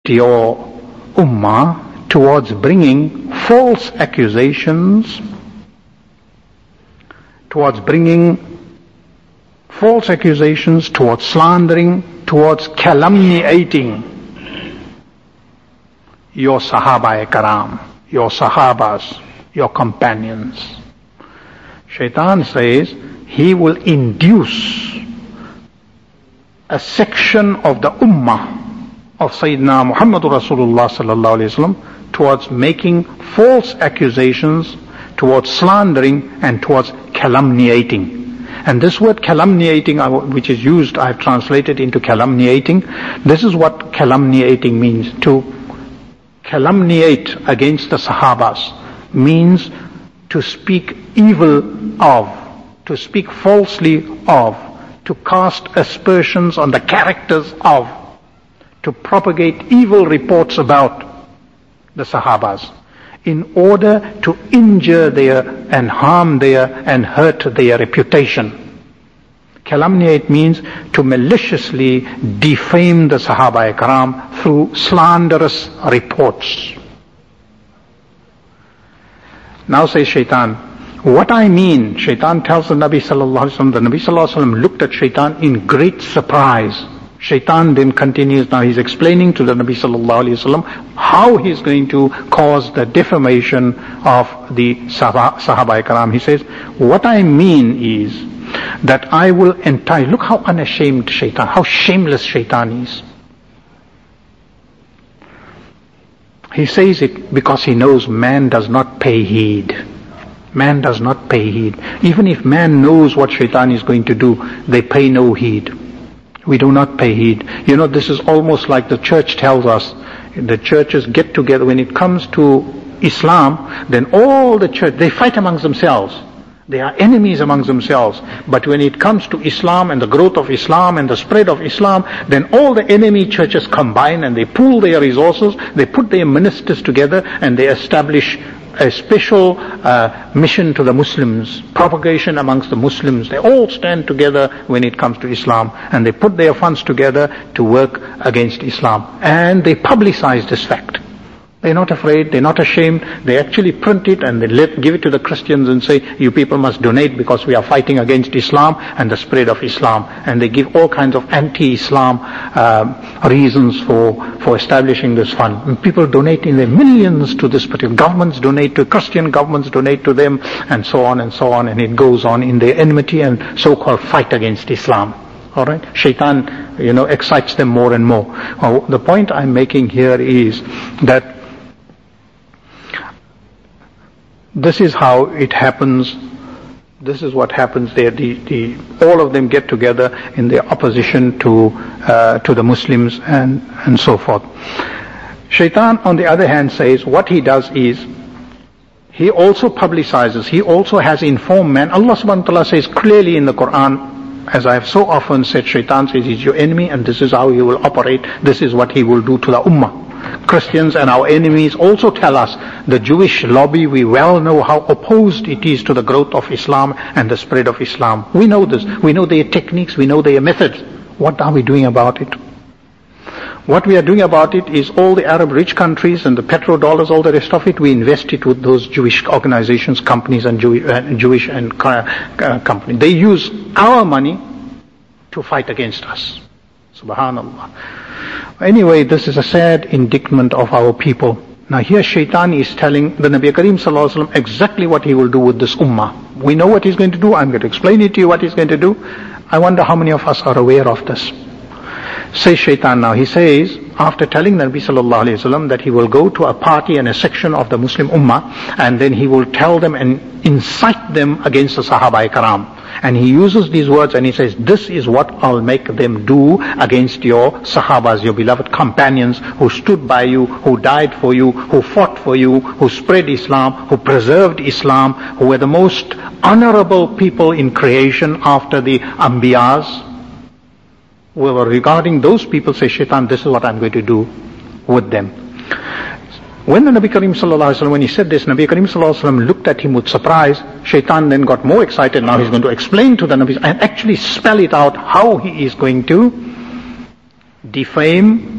your ummah towards bringing false accusations, towards slandering, towards calumniating your Sahaba-i-Karam, your Sahabas, your companions. Shaitan says he will induce a section of the ummah of Sayyidina Muhammadur Rasulullah sallallahu alayhi wa sallam towards making false accusations, towards slandering and towards calumniating. And this word calumniating, which is used, I have translated into calumniating. This is what calumniating means. To calumniate against the Sahabas means to speak evil of, to speak falsely of, to cast aspersions on the characters of, to propagate evil reports about the Sahabas in order to injure their and harm their and hurt their reputation. Calumniate means to maliciously defame the Sahaba-i-Karam through slanderous reports. Now says Shaitan, what I mean, Shaitan tells the Nabi sallallahu alaihi wasallam, the Nabi sallallahu alaihi wasallam looked at Shaitan in great surprise. Shaitan then continues, now he's explaining to the Nabi sallallahu alaihi wasallam how he's going to cause the defamation of the Sahaba-i-Karam. He says, what I mean is that I will entirely, look how unashamed Shaitan, how shameless Shaitan is. He says it because he knows man does not pay heed. Man does not pay heed. Even if man knows what Shaitan is going to do, they pay no heed. We do not pay heed. You know, this is almost like the church tells us. The churches get together. When it comes to Islam, then all the church, they fight amongst themselves. They are enemies amongst themselves. But when it comes to Islam and the growth of Islam and the spread of Islam, then all the enemy churches combine and they pool their resources, they put their ministers together and they establish a special mission to the Muslims, propagation amongst the Muslims. They all stand together when it comes to Islam and they put their funds together to work against Islam. And they publicize this fact. They're not afraid, they're not ashamed. They actually print it and they give it to the Christians and say, you people must donate because we are fighting against Islam and the spread of Islam. And they give all kinds of anti-Islam reasons for establishing this fund. And people donate in their millions to this particular, governments donate to, Christian governments donate to them, and so on and so on. And it goes on in their enmity and so-called fight against Islam. Alright? Shaitan, excites them more and more. The point I'm making here is that this is how it happens. This is what happens there. All of them get together in their opposition to the Muslims and so forth. Shaitan, on the other hand, says what he does is he also publicizes. He also has informed man. Allah subhanahu wa ta'ala says clearly in the Quran, as I have so often said, Shaitan says he's your enemy and this is how he will operate. This is what he will do to the ummah. Christians and our enemies also tell us, the Jewish lobby, we well know how opposed it is to the growth of Islam and the spread of Islam. We know this. We know their techniques. We know their methods. What are we doing about it? What we are doing about it is all the Arab rich countries and the petrodollars, all the rest of it, we invest it with those Jewish organizations, companies and Jewish companies. They use our money to fight against us. Subhanallah. Anyway, this is a sad indictment of our people. Now here Shaitan is telling the Nabi Kareem sallallahu alaihi wasallam exactly what he will do with this ummah. We know what he's going to do. I'm going to explain it to you what he's going to do. I wonder how many of us are aware of this. Says Shaitan now, he says, after telling the Nabi sallallahu alaihi wasallam that he will go to a party and a section of the Muslim ummah and then he will tell them and incite them against the Sahaba-i-Karam. And he uses these words and he says, this is what I'll make them do against your Sahabas, your beloved companions who stood by you, who died for you, who fought for you, who spread Islam, who preserved Islam, who were the most honorable people in creation after the Anbiyas. Well, regarding those people, say Shaitan, this is what I'm going to do with them. When the Nabi Kareem sallallahu alaihi wasallam, when he said this, Nabi Kareem sallallahu alaihi wasallam looked at him with surprise. Shaitan then got more excited. Now he's going to explain to the Nabi and actually spell it out how he is going to defame